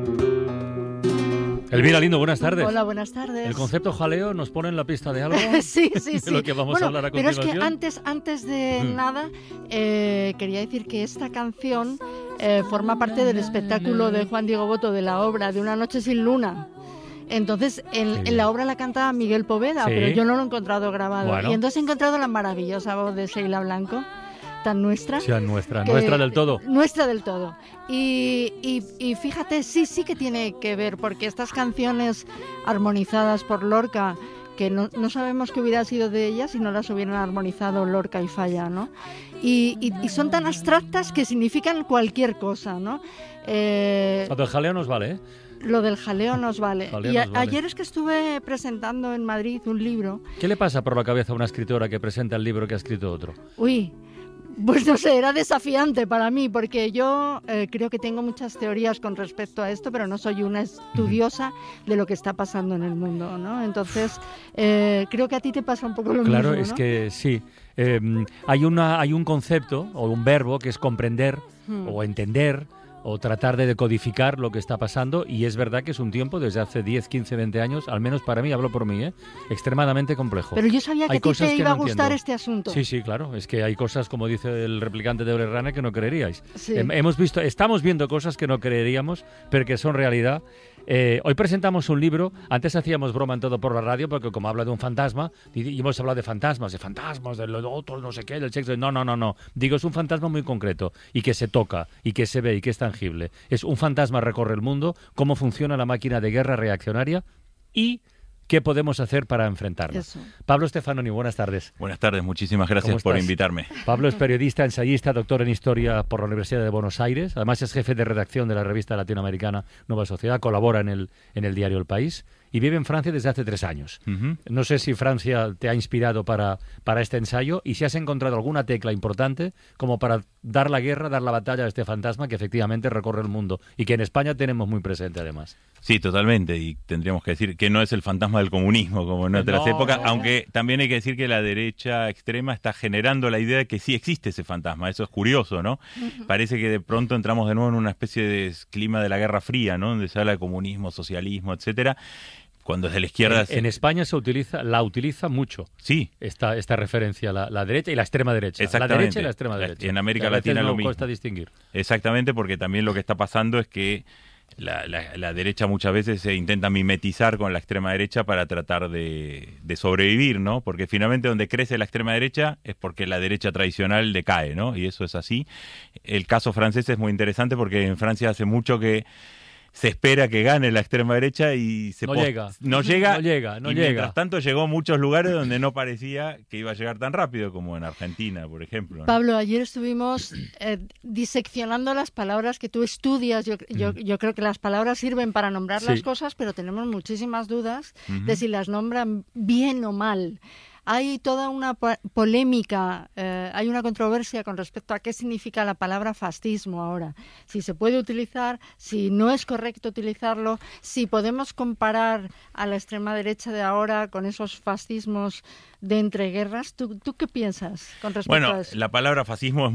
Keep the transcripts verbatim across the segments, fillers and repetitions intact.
Elvira Lindo, buenas tardes. Hola, buenas tardes. ¿El concepto jaleo nos pone en la pista de algo? sí, sí, sí. De lo que vamos bueno, a hablar a pero continuación. es que antes, antes de Mm. nada, eh, quería decir que esta canción eh, forma parte del espectáculo de Juan Diego Boto, de la obra de Una noche sin luna. Entonces, en, en la obra la canta Miguel Poveda, Sí. pero yo no lo he encontrado grabado. Bueno. Y entonces he encontrado la maravillosa voz de Sheila Blanco, tan nuestra. Sí, nuestra, que- nuestra del todo. Nuestra del todo. Y, y, y fíjate, sí, sí que tiene que ver, porque estas canciones armonizadas por Lorca, que no, no sabemos qué hubiera sido de ellas si no las hubieran armonizado Lorca y Falla, ¿no? Y, y, y son tan abstractas que significan cualquier cosa, ¿no? Eh, Lo del jaleo nos vale, ¿eh? lo del jaleo nos vale. Jaleo y a- nos vale. ayer es que estuve presentando en Madrid un libro. ¿Qué le pasa por la cabeza a una escritora que presenta el libro que ha escrito otro? Uy, pues no sé, era desafiante para mí, porque yo eh, creo que tengo muchas teorías con respecto a esto, pero no soy una estudiosa de lo que está pasando en el mundo, ¿no? Entonces, eh, creo que a ti te pasa un poco lo Claro, mismo, es ¿no? que sí. Eh, hay, una, hay un concepto o un verbo que es comprender Hmm. o entender o tratar de decodificar lo que está pasando, y es verdad que es un tiempo, desde hace diez, quince, veinte años, al menos para mí, hablo por mí, ¿eh? extremadamente complejo. Pero yo sabía que Hay a ti cosas te que iba no a gustar entiendo. este asunto. Sí, sí, claro. Es que hay cosas, como dice el replicante de Blade Runner, que no creeríais. Sí. Hem- Hemos visto, estamos viendo cosas que no creeríamos, pero que son realidad. Eh, hoy presentamos un libro. Antes hacíamos broma en todo por la radio, porque como habla de un fantasma, y, y hemos hablado de fantasmas, de fantasmas, de lo otro, no sé qué, del sexo. No, no, no, no. Digo, es un fantasma muy concreto y que se toca y que se ve y que es tangible. Es un fantasma recorre el mundo, cómo funciona la máquina de guerra reaccionaria y qué podemos hacer para enfrentarla. Eso. Pablo Stefanoni, buenas tardes. Buenas tardes, muchísimas ¿Cómo gracias por estás? invitarme. Pablo es periodista, ensayista, doctor en Historia por la Universidad de Buenos Aires. Además es jefe de redacción de la revista latinoamericana Nueva Sociedad. Colabora en el, en el diario El País y vive en Francia desde hace tres años. Ujú. No sé si Francia te ha inspirado para, para este ensayo y si has encontrado alguna tecla importante como para dar la guerra, dar la batalla a este fantasma que efectivamente recorre el mundo y que en España tenemos muy presente además. Sí, totalmente, y tendríamos que decir que no es el fantasma del comunismo como en otras No, épocas, no. aunque también hay que decir que la derecha extrema está generando la idea de que sí existe ese fantasma. Eso es curioso, ¿no? Parece que de pronto entramos de nuevo en una especie de clima de la Guerra Fría, ¿no? Donde se habla de comunismo, socialismo, etcétera, cuando desde la izquierda... En, se- en España se utiliza, la utiliza mucho Sí, esta, esta referencia, la, la derecha y la extrema derecha. La Exactamente. derecha y la extrema La- derecha. y en América Que a veces Latina no lo mismo. cuesta distinguir. exactamente, porque también lo que está pasando es que la, la- la derecha muchas veces se intenta mimetizar con la extrema derecha para tratar de, de sobrevivir, ¿no? Porque finalmente donde crece la extrema derecha es porque la derecha tradicional decae, ¿no? Y eso es así. El caso francés es muy interesante porque en Francia hace mucho que se espera que gane la extrema derecha y se No post- llega. no llega No llega, no y llega. mientras tanto llegó a muchos lugares donde no parecía que iba a llegar tan rápido, como en Argentina, por ejemplo, ¿no? Pablo, ayer estuvimos eh, diseccionando las palabras que tú estudias. Yo, yo, yo creo que las palabras sirven para nombrar Sí. las cosas, pero tenemos muchísimas dudas Ujú. de si las nombran bien o mal. Hay toda una po- polémica, eh, hay una controversia con respecto a qué significa la palabra fascismo ahora. Si se puede utilizar, si no es correcto utilizarlo, si podemos comparar a la extrema derecha de ahora con esos fascismos de entreguerras. ¿Tú, tú qué piensas con respecto Bueno, a eso? la palabra fascismo es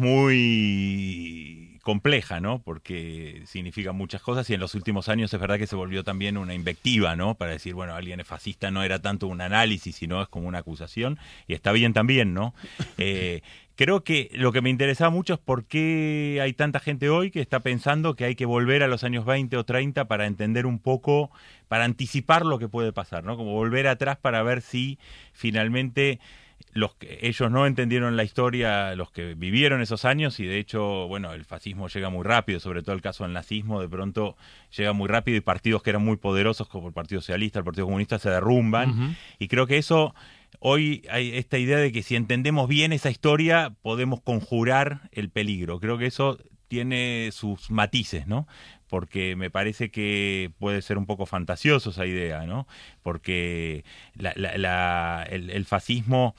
muy compleja, ¿no? Porque significa muchas cosas y en los últimos años es verdad que se volvió también una invectiva, ¿no? Para decir, bueno, alguien es fascista no era tanto un análisis, sino es como una acusación y está bien también, ¿no? Eh, creo que lo que me interesaba mucho es por qué hay tanta gente hoy que está pensando que hay que volver a los años veinte o treinta para entender un poco, para anticipar lo que puede pasar, ¿no? Como volver atrás para ver si finalmente los que ellos no entendieron la historia, los que vivieron esos años, y de hecho, bueno, el fascismo llega muy rápido, sobre todo el caso del nazismo, de pronto llega muy rápido y partidos que eran muy poderosos como el Partido Socialista, el Partido Comunista se derrumban, Ujú. y creo que eso, hoy hay esta idea de que si entendemos bien esa historia podemos conjurar el peligro. Creo que eso tiene sus matices, ¿no? Porque me parece que puede ser un poco fantasioso esa idea, ¿no? Porque la, la, la, el, el fascismo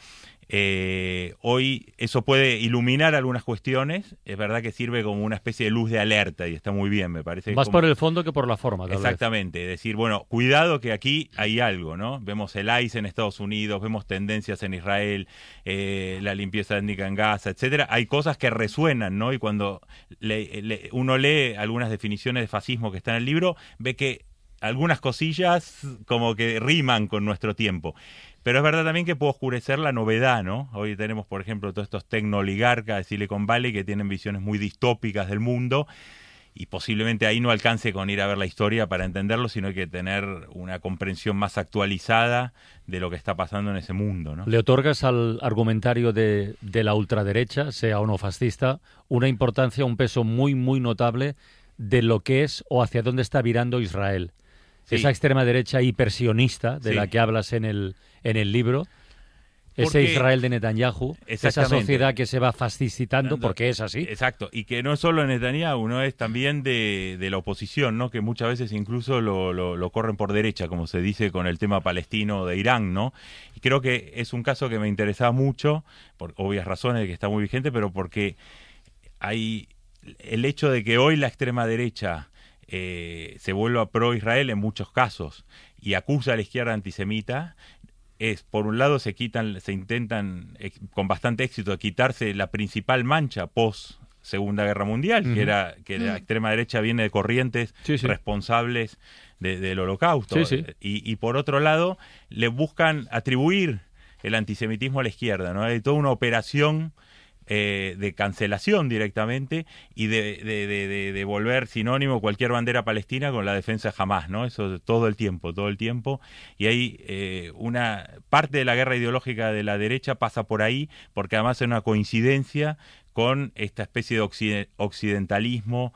Eh, hoy eso puede iluminar algunas cuestiones, es verdad que sirve como una especie de luz de alerta y está muy bien, me parece. Más como... por el fondo que por la forma, tal Exactamente, vez. decir, bueno, cuidado que aquí hay algo, ¿no? Vemos el I C E en Estados Unidos, vemos tendencias en Israel, eh, la limpieza étnica en Gaza, etcétera. Hay cosas que resuenan, ¿no? Y cuando le, le, uno lee algunas definiciones de fascismo que están en el libro, ve que algunas cosillas como que riman con nuestro tiempo. Pero es verdad también que puede oscurecer la novedad, ¿no? Hoy tenemos, por ejemplo, todos estos tecnooligarcas de Silicon Valley que tienen visiones muy distópicas del mundo y posiblemente ahí no alcance con ir a ver la historia para entenderlo, sino hay que tener una comprensión más actualizada de lo que está pasando en ese mundo, ¿no? ¿Le otorgas al argumentario de, de la ultraderecha, sea o no fascista, una importancia, un peso muy, muy notable de lo que es o hacia dónde está virando Israel? Sí. Esa extrema derecha hipersionista de sí. la que hablas en el, en el libro, porque, ese Israel de Netanyahu, esa sociedad que se va fascistando, porque es así. Exacto, y que no es solo Netanyahu, no es también de, de la oposición, ¿no? Que muchas veces incluso lo, lo, lo corren por derecha, como se dice con el tema palestino de Irán, ¿no? Y creo que es un caso que me interesaba mucho, por obvias razones de que está muy vigente, pero porque hay el hecho de que hoy la extrema derecha Eh, se vuelva pro-Israel en muchos casos y acusa a la izquierda antisemita, es, por un lado, se quitan, se intentan eh, con bastante éxito quitarse la principal mancha post Segunda Guerra Mundial, uh-huh. que era que uh-huh. la extrema derecha viene de corrientes sí, sí. responsables de, del Holocausto. Sí, sí. Y, y por otro lado, le buscan atribuir el antisemitismo a la izquierda, ¿no? Hay toda una operación Eh, de cancelación directamente y de, de, de, de volver sinónimo cualquier bandera palestina con la defensa de Hamás, ¿no? Eso todo el tiempo, todo el tiempo. Y hay eh, una parte de la guerra ideológica de la derecha pasa por ahí, porque además es una coincidencia con esta especie de occiden- occidentalismo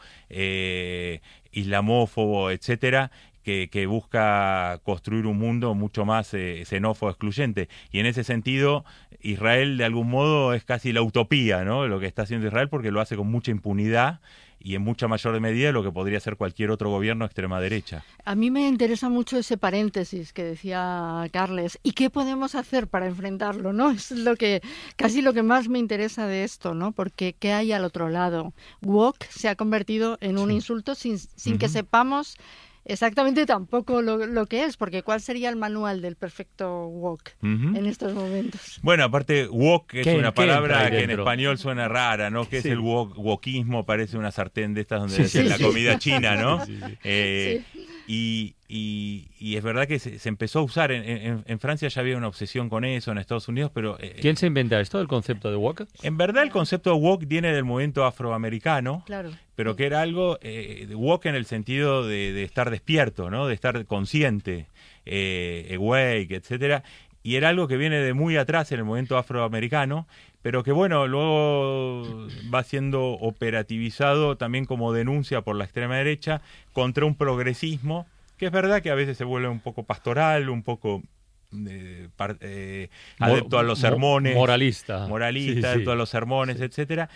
eh, islamófobo, etcétera, Que, que busca construir un mundo mucho más eh, xenófobo, excluyente. Y en ese sentido, Israel de algún modo es casi la utopía, ¿no? Lo que está haciendo Israel, porque lo hace con mucha impunidad y en mucha mayor medida de lo que podría ser cualquier otro gobierno de extrema derecha. A mí me interesa mucho ese paréntesis que decía Carles. ¿Y qué podemos hacer para enfrentarlo, no? Es lo que casi lo que más me interesa de esto, ¿no? Porque ¿qué hay al otro lado? Woke se ha convertido en un sí. insulto sin, sin uh-huh. que sepamos exactamente tampoco lo, lo que es, porque ¿cuál sería el manual del perfecto woke uh-huh. en estos momentos? Bueno, aparte, woke es una palabra que en español suena rara, ¿no? ¿Qué sí. es el wok, wokismo? Parece una sartén de estas donde sí, sí, la sí. comida china, ¿no? Sí, sí. Eh, sí. Y, y, y es verdad que se, se empezó a usar, en, en, en Francia ya había una obsesión con eso, en Estados Unidos, pero... Eh, ¿Quién se inventa esto, el concepto de woke? En verdad el concepto de woke viene del movimiento afroamericano, claro. pero que era algo, eh, woke en el sentido de, de estar despierto, ¿no? De estar consciente, eh, awake, etcétera. Y era algo que viene de muy atrás en el movimiento afroamericano, pero que bueno, luego va siendo operativizado también como denuncia por la extrema derecha contra un progresismo, que es verdad que a veces se vuelve un poco pastoral, un poco eh, par, eh, adepto a los sermones. Moralista. Moralista, sí, adepto sí. a los sermones, sí. etcétera.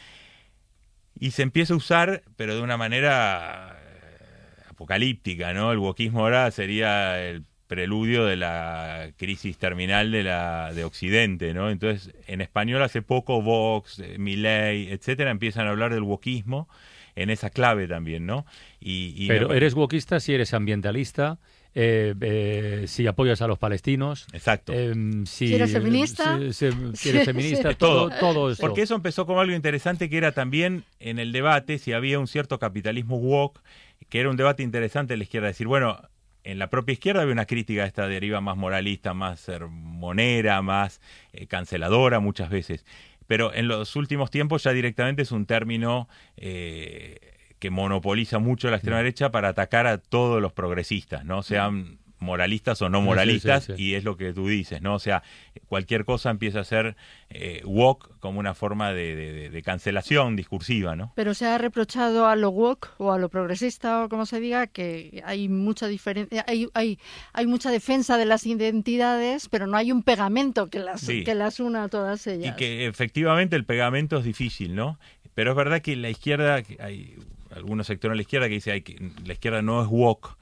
Y se empieza a usar, pero de una manera apocalíptica, ¿no? El wokismo ahora sería el preludio de la crisis terminal de la de Occidente, ¿no? Entonces, en español hace poco Vox, Milei, etcétera, empiezan a hablar del wokismo en esa clave también, ¿no? Y, y Pero me... eres wokista si eres ambientalista, eh, eh, si apoyas a los palestinos. Exacto. Eh, si, si eres feminista. Si, si, si eres feminista, sí. todo, todo eso. Porque eso empezó como algo interesante que era también en el debate si había un cierto capitalismo woke, que era un debate interesante de la izquierda, decir, bueno, en la propia izquierda había una crítica a esta deriva más moralista, más sermonera, más eh, canceladora muchas veces. Pero en los últimos tiempos ya directamente es un término eh, que monopoliza mucho la extrema derecha para atacar a todos los progresistas, ¿no? Sean moralistas o no moralistas, sí, sí, sí. y es lo que tú dices, ¿no? O sea, cualquier cosa empieza a ser eh, woke como una forma de, de, de cancelación discursiva, ¿no? Pero se ha reprochado a lo woke o a lo progresista o como se diga que hay mucha diferencia, hay, hay, hay mucha defensa de las identidades, pero no hay un pegamento que las, sí. que las una a todas ellas. Y que efectivamente el pegamento es difícil, ¿no? Pero es verdad que la izquierda, hay algunos sectores de la izquierda que dicen que la izquierda no es woke,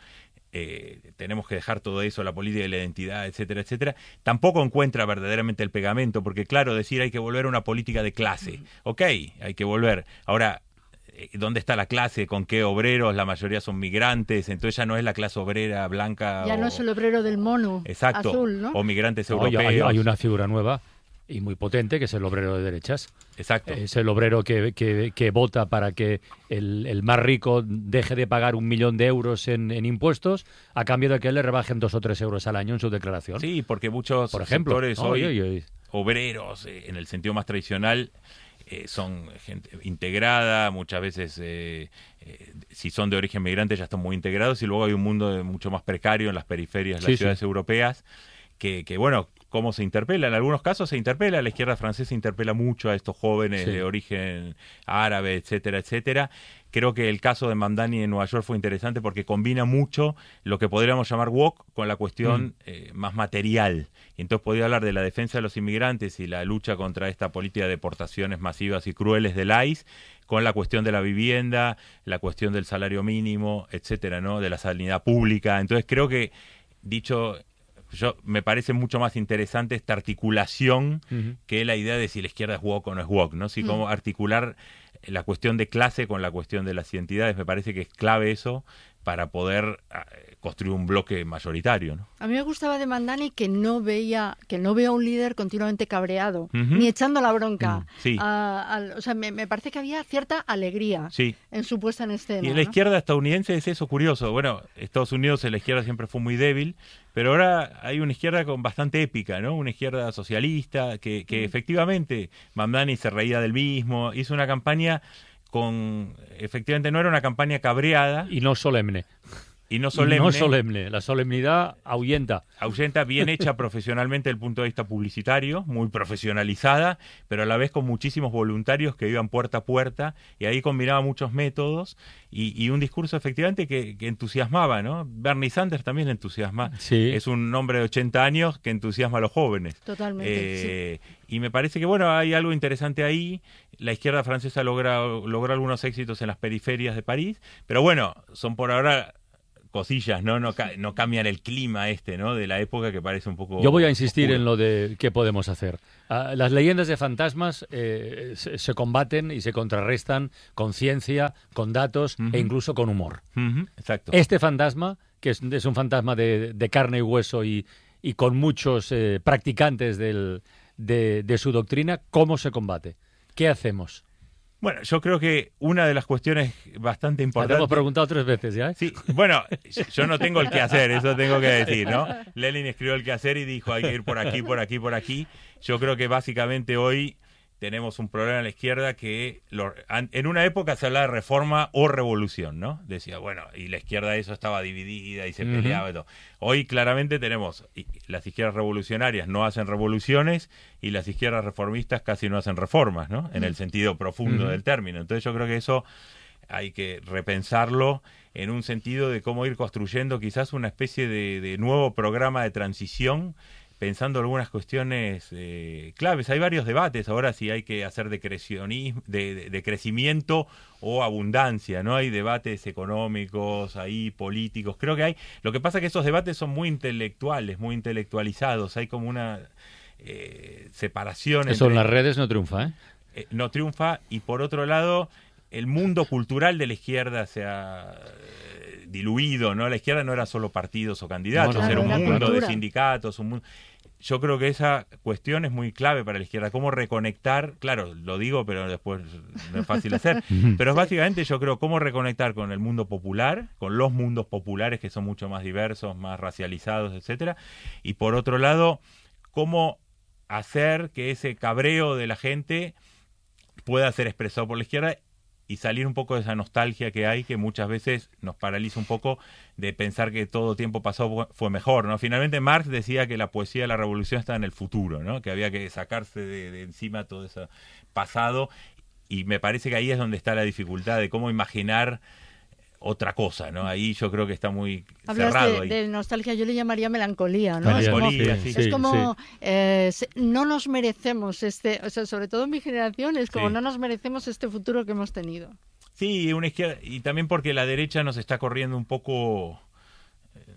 eh, tenemos que dejar todo eso, la política de la identidad, etcétera, etcétera, tampoco encuentra verdaderamente el pegamento, porque claro, decir hay que volver a una política de clase, ok, hay que volver. Ahora, ¿dónde está la clase? ¿Con qué obreros? La mayoría son migrantes, entonces ya no es la clase obrera blanca. Ya o... no es el obrero del mono Exacto, azul, ¿no? O migrantes No, europeos. hay, hay una figura nueva y muy potente, que es el obrero de derechas. Exacto. Es el obrero que, que, que vota para que el, el más rico deje de pagar un millón de euros en, en impuestos a cambio de que le rebajen dos o tres euros al año en su declaración. Sí, porque muchos Por ejemplo, sectores ¿no? hoy, Oye, oye. obreros, eh, en el sentido más tradicional, eh, son gente integrada, muchas veces, eh, eh, si son de origen migrante, ya están muy integrados, y luego hay un mundo de mucho más precario en las periferias de las Sí, ciudades sí. europeas, que, que bueno... cómo se interpela. En algunos casos se interpela, la izquierda francesa interpela mucho a estos jóvenes Sí. de origen árabe, etcétera, etcétera. Creo que el caso de Mamdani en Nueva York fue interesante porque combina mucho lo que podríamos llamar woke con la cuestión Mm. eh, más material. Y entonces podía hablar de la defensa de los inmigrantes y la lucha contra esta política de deportaciones masivas y crueles del I C E, con la cuestión de la vivienda, la cuestión del salario mínimo, etcétera, ¿no? De la sanidad pública. Entonces creo que, dicho... Yo, me parece mucho más interesante esta articulación Uh-huh. que la idea de si la izquierda es woke o no es woke, ¿no? Si Mm. cómo articular la cuestión de clase con la cuestión de las identidades, me parece que es clave eso para poder eh, construir un bloque mayoritario, ¿no? A mí me gustaba de Mamdani que no veía que no vea un líder continuamente cabreado, Ujú. ni echando la bronca. Mm, sí. a- al- o sea, me, me parece que había cierta alegría Sí. en su puesta en escena. Y en ¿no? la izquierda estadounidense es eso curioso. Bueno, Estados Unidos en la izquierda siempre fue muy débil, pero ahora hay una izquierda con bastante épica, ¿no? Una izquierda socialista que, que Mm. efectivamente Mamdani se reía del mismo, hizo una campaña con, efectivamente no era una campaña cabreada Y no solemne. y no Y solemne, no solemne. La solemnidad ahuyenta. ahuyenta, bien hecha profesionalmente desde el punto de vista publicitario, muy profesionalizada, pero a la vez con muchísimos voluntarios que iban puerta a puerta, y ahí combinaba muchos métodos y, y un discurso efectivamente que, que entusiasmaba, ¿no? Bernie Sanders también entusiasma. Sí. Es un hombre de ochenta años que entusiasma a los jóvenes. Totalmente. Eh, Y me parece que, bueno, hay algo interesante ahí. La izquierda francesa logra, logró algunos éxitos en las periferias de París, pero bueno, son por ahora cosillas, ¿no? No, ca- no cambian el clima este, ¿no? De la época, que parece un poco... Yo voy a insistir oscuro. en lo de qué podemos hacer. Ah, las leyendas de fantasmas eh, se, se combaten y se contrarrestan con ciencia, con datos Ujú. e incluso con humor. Ujú, exacto. Este fantasma, que es, es un fantasma de, de carne y hueso y, y con muchos eh, practicantes del, de, de su doctrina, ¿cómo se combate? ¿Qué hacemos? Bueno, yo creo que una de las cuestiones bastante Te importantes... hemos preguntado tres veces ya, ¿eh? Sí, bueno, yo no tengo el que hacer, eso tengo que decir, ¿no? Lenin escribió el que hacer y dijo hay que ir por aquí, por aquí, por aquí. Yo creo que básicamente hoy tenemos un problema en la izquierda que lo- an- en una época se hablaba de reforma o revolución, ¿no? Decía, bueno, y la izquierda eso estaba dividida y se Ujú. peleaba y todo. Hoy claramente tenemos, y las izquierdas revolucionarias no hacen revoluciones y las izquierdas reformistas casi no hacen reformas, ¿no? En el sentido profundo Ujú. del término. Entonces yo creo que eso hay que repensarlo en un sentido de cómo ir construyendo quizás una especie de, de nuevo programa de transición, pensando algunas cuestiones eh, claves. Hay varios debates ahora si hay que hacer decrecionismo, de, de, de crecimiento o abundancia, ¿no? Hay debates económicos, ahí políticos, creo que hay. Lo que pasa es que esos debates son muy intelectuales, muy intelectualizados, hay como una eh, separación. Eso en entre- las redes no triunfa, ¿eh? eh, no triunfa, y por otro lado el mundo cultural de la izquierda se ha eh, diluido, ¿no? La izquierda no era solo partidos o candidatos, No, no, era un era mundo de cultura. sindicatos, un mundo... Yo creo que esa cuestión es muy clave para la izquierda, cómo reconectar, claro, lo digo, pero después no es fácil hacer, pero es básicamente yo creo cómo reconectar con el mundo popular, con los mundos populares que son mucho más diversos, más racializados, etcétera, y por otro lado, cómo hacer que ese cabreo de la gente pueda ser expresado por la izquierda y salir un poco de esa nostalgia que hay, que muchas veces nos paraliza un poco de pensar que todo tiempo pasado fue mejor, ¿no? Finalmente Marx decía que la poesía de la revolución estaba en el futuro, ¿no? Que había que sacarse de, de encima todo ese pasado, y me parece que ahí es donde está la dificultad de cómo imaginar otra cosa, ¿no? Ahí yo creo que está muy Hablas cerrado de, ahí. de nostalgia, yo le llamaría melancolía, ¿no? Melancolía, es como, sí, es sí, como, sí. eh, se- no nos merecemos este, o sea, sobre todo en mi generación, es como Sí. no nos merecemos este futuro que hemos tenido. Sí, una izquierda, y también porque la derecha nos está corriendo un poco,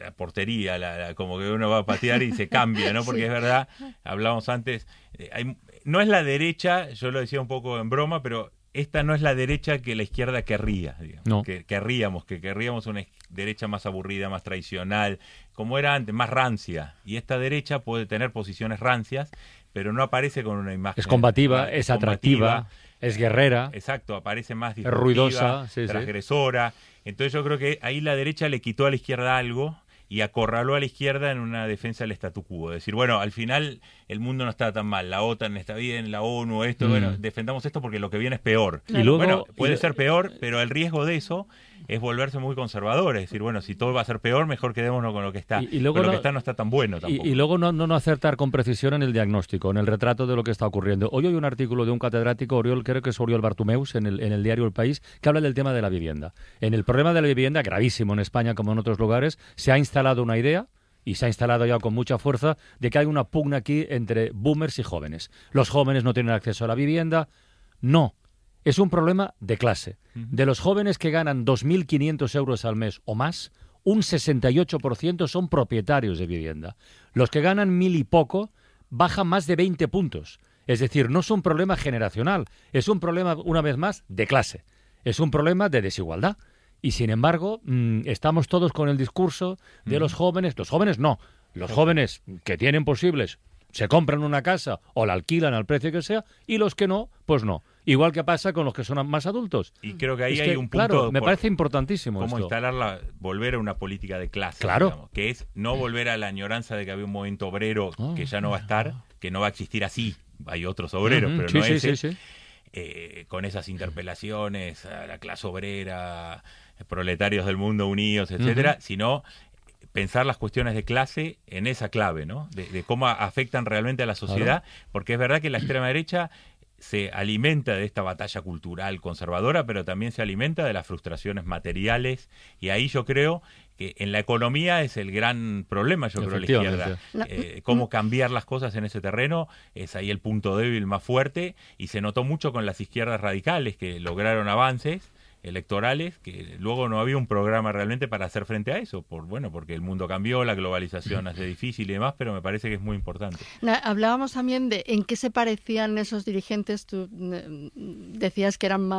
la portería, la, la, como que uno va a patear y se cambia, ¿no? Porque sí. Es verdad, hablábamos antes, eh, hay, no es la derecha, yo lo decía un poco en broma, pero esta no es la derecha que la izquierda querría, digamos, no. que querríamos, que querríamos una derecha más aburrida, más tradicional, como era antes, más rancia. Y esta derecha puede tener posiciones rancias, pero no aparece con una imagen. Es combativa, es, es atractiva, combativa, es guerrera. Exacto, aparece más es ruidosa, sí, transgresora. Sí. Entonces yo creo que ahí la derecha le quitó a la izquierda algo y acorraló a la izquierda en una defensa del statu quo. Es decir, bueno, al final el mundo no está tan mal, la OTAN está bien, la ONU, esto, mm. bueno, defendamos esto porque lo que viene es peor. Y luego, bueno, puede y... ser peor, pero el riesgo de eso es volverse muy conservador, es decir, bueno, si todo va a ser peor, mejor quedémonos con lo que está. Y, y luego pero no, lo que está no está tan bueno tampoco. Y, y luego no, no, no acertar con precisión en el diagnóstico, en el retrato de lo que está ocurriendo. Hoy hay un artículo de un catedrático, Oriol, creo que es Oriol Bartumeus, en el, en el diario El País, que habla del tema de la vivienda. En el problema de la vivienda, gravísimo en España como en otros lugares, se ha instalado una idea, y se ha instalado ya con mucha fuerza, de que hay una pugna aquí entre boomers y jóvenes. Los jóvenes no tienen acceso a la vivienda. No, es un problema de clase. De los jóvenes que ganan dos mil quinientos euros al mes o más, un sesenta y ocho por ciento son propietarios de vivienda. Los que ganan mil y poco bajan más de veinte puntos. Es decir, no es un problema generacional, es un problema, una vez más, de clase. Es un problema de desigualdad. Y sin embargo, mmm, estamos todos con el discurso de los jóvenes. Los jóvenes no. Los jóvenes que tienen posibles se compran una casa o la alquilan al precio que sea, y los que no, pues no. Igual que pasa con los que son más adultos. Y creo que ahí es hay que, un punto... Claro, me parece importantísimo cómo esto. instalarla, volver a una política de clase, claro. digamos, que es no volver a la añoranza de que había un movimiento obrero oh, que ya no va a estar, que no va a existir así. Hay otros obreros, uh-huh. pero sí, no sí, ese. Sí, sí. Eh, con esas interpelaciones a la clase obrera, proletarios del mundo unidos, etcétera, uh-huh. sino pensar las cuestiones de clase en esa clave, ¿no? De, de cómo afectan realmente a la sociedad, claro. porque es verdad que la extrema derecha se alimenta de esta batalla cultural conservadora, pero también se alimenta de las frustraciones materiales, y ahí yo creo que en la economía es el gran problema, yo creo, la izquierda. Eh, cómo cambiar las cosas en ese terreno, es ahí el punto débil más fuerte, y se notó mucho con las izquierdas radicales que lograron avances electorales, que luego no había un programa realmente para hacer frente a eso, por bueno, porque el mundo cambió, la globalización hace difícil y demás, pero me parece que es muy importante. Hablábamos también de en qué se parecían esos dirigentes, tú decías que eran más